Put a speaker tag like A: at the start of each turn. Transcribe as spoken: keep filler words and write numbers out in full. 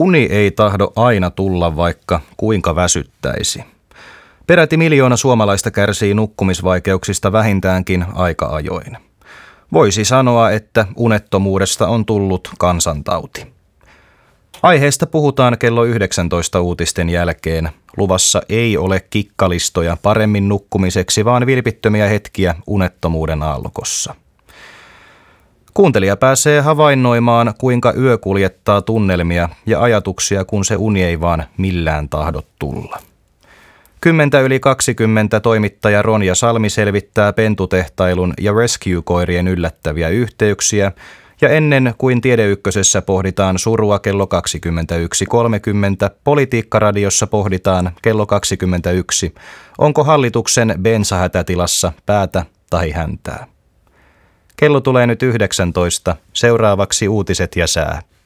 A: Uni ei tahdo aina tulla, vaikka kuinka väsyttäisi. Peräti miljoona suomalaista kärsii nukkumisvaikeuksista vähintäänkin aika ajoin. Voisi sanoa, että unettomuudesta on tullut kansantauti. Aiheesta puhutaan kello yhdeksäntoista uutisten jälkeen. Luvassa ei ole kikkalistoja paremmin nukkumiseksi, vaan vilpittömiä hetkiä unettomuuden aallokossa. Kuuntelija pääsee havainnoimaan, kuinka yö kuljettaa tunnelmia ja ajatuksia, kun se uni ei vaan millään tahdo tulla. Kymmentä yli kaksikymmentä toimittaja Ronja Salmi selvittää pentutehtailun ja rescue-koirien yllättäviä yhteyksiä, ja ennen kuin Tiedeykkösessä pohditaan surua kello kaksikymmentäyksi kolmekymmentä, Politiikkaradiossa pohditaan kello kaksikymmentäyksi, onko hallituksen bensahätätilassa päätä tai häntää. Kello tulee nyt yhdeksäntoista, seuraavaksi uutiset ja sää.